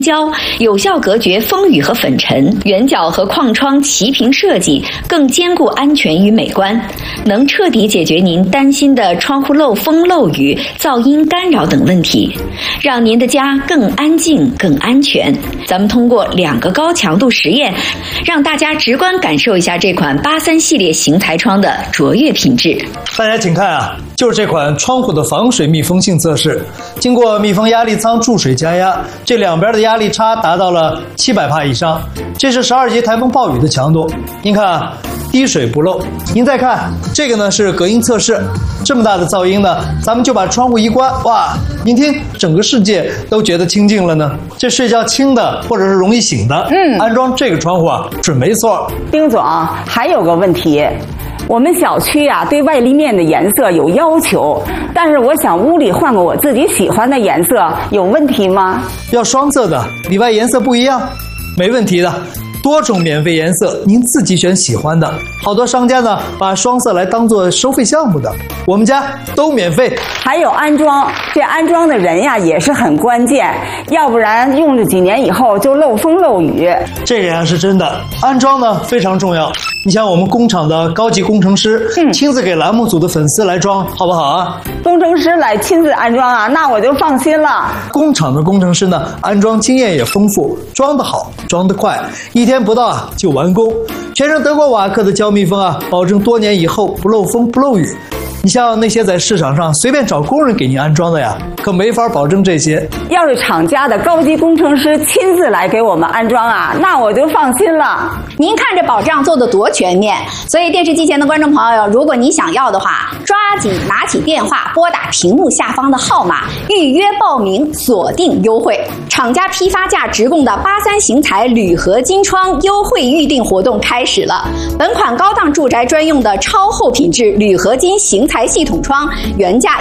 胶有效隔绝风雨和粉尘，圆角和框窗齐平设计，更兼顾安全与美观，能彻底解决您担心的窗户漏风漏雨、噪音干扰等问题，让您的家更安静、更安全。咱们通过2个高强度实验，让大家直观感受一下这款83系列型材窗的卓越品质。 大家请看啊，就是这款窗户的防水密封性测试，经过密封压力舱注水加压，这两边的压力差达到了700帕以上，这是12级台风暴雨的强度。您看啊，滴水不漏。您再看这个呢，是隔音测试，这么大的噪音呢，咱们就把窗户一关，哇，您听，整个世界都觉得清静了呢。这睡觉轻的或者是容易醒的，安装这个窗户啊，准没错。 丁总，还有个问题。我们小区啊，对外立面的颜色有要求，但是我想屋里换个我自己喜欢的颜色，有问题吗？ 要双色的，里外颜色不一样，没问题的。多种免费颜色，您自己选喜欢的。好多商家呢，把双色来当做收费项目的，我们家都免费。 还有安装，这安装的人呀也是很关键，要不然用了几年以后就漏风漏雨。 这个呀是真的，安装呢非常重要。你像我们工厂的高级工程师，亲自给栏目组的粉丝来装，好不好啊？ 工程师来亲自安装啊，那我就放心了。 工厂的工程师呢，安装经验也丰富，装得好，装得快，1天不到啊就完工。全是德国瓦克的胶密封啊，保证多年以后不漏风不漏雨。你像那些在市场上随便找工人给您安装的呀，可没法保证这些。 要是厂家的高级工程师亲自来给我们安装啊，那我就放心了。 您看这保障做得多全面，所以电视机前的观众朋友，如果你想要的话，抓紧拿起电话，拨打屏幕下方的号码，预约报名，锁定优惠。厂家批发价直供的83型材铝合金窗优惠预定活动开始了。本款高档住宅专用的超厚品质铝合金型材系统窗，原价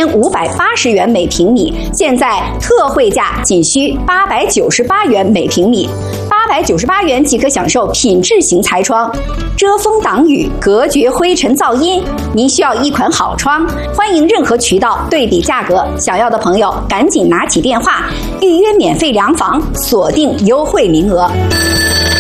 1580元每平米，现在特惠价仅需898元每平米，898元即可享受品质型材窗，遮风挡雨，隔绝灰尘噪音。您需要一款好窗，欢迎任何渠道对比价格，想要的朋友赶紧拿起电话，预约免费量房，锁定优惠名额。